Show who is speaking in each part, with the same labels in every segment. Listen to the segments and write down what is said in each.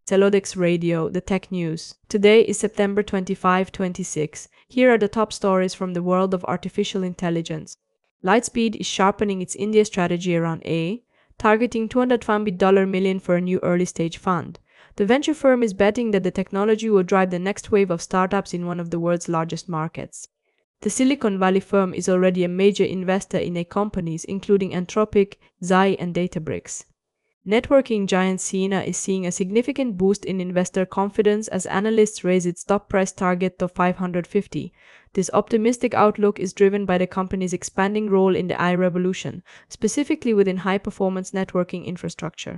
Speaker 1: Celodex Radio, the tech news. Today is September 25, 26. Here are the top stories from the world of artificial intelligence. Lightspeed is sharpening its India strategy around AI, targeting $250 million for a new early-stage fund. The venture firm is betting that the technology will drive the next wave of startups in one of the world's largest markets. The Silicon Valley firm is already a major investor in AI companies including Anthropic, Xai, and Databricks. Networking giant Ciena is seeing a significant boost in investor confidence as analysts raise its stock price target to $550. This optimistic outlook is driven by the company's expanding role in the AI revolution, specifically within high-performance networking infrastructure.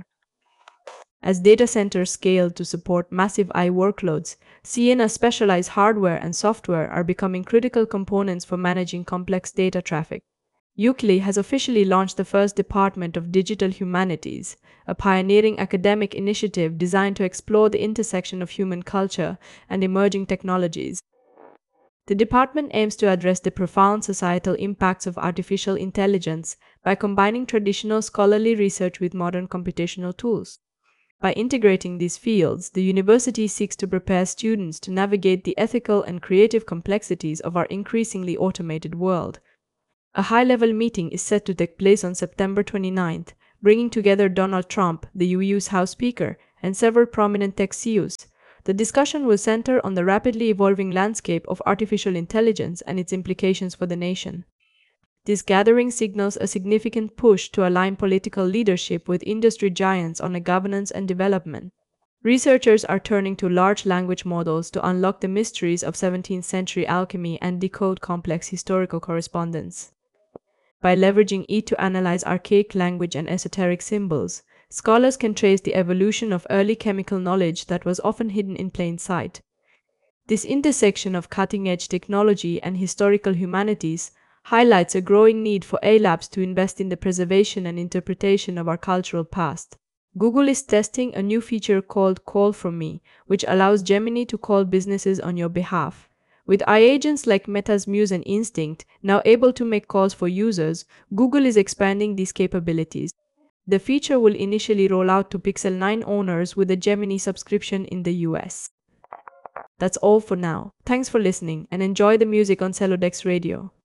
Speaker 1: As data centers scale to support massive AI workloads, Ciena's specialized hardware and software are becoming critical components for managing complex data traffic. UCLA has officially launched the first Department of Digital Humanities, a pioneering academic initiative designed to explore the intersection of human culture and emerging technologies. The department aims to address the profound societal impacts of artificial intelligence by combining traditional scholarly research with modern computational tools. By integrating these fields, the university seeks to prepare students to navigate the ethical and creative complexities of our increasingly automated world. A high-level meeting is set to take place on September 29th, bringing together Donald Trump, the UU's House Speaker, and several prominent tech CEOs. The discussion will center on the rapidly evolving landscape of artificial intelligence and its implications for the nation. This gathering signals a significant push to align political leadership with industry giants on governance and development. Researchers are turning to large language models to unlock the mysteries of 17th-century alchemy and decode complex historical correspondence. By leveraging it to analyze archaic language and esoteric symbols, scholars can trace the evolution of early chemical knowledge that was often hidden in plain sight. This intersection of cutting-edge technology and historical humanities highlights a growing need for AI labs to invest in the preservation and interpretation of our cultural past. Google is testing a new feature called Call From Me, which allows Gemini to call businesses on your behalf. With AI agents like Meta's Muse and Instinct now able to make calls for users, Google is expanding these capabilities. The feature will initially roll out to Pixel 9 owners with a Gemini subscription in the US. That's all for now. Thanks for listening and enjoy the music on Celodex Radio.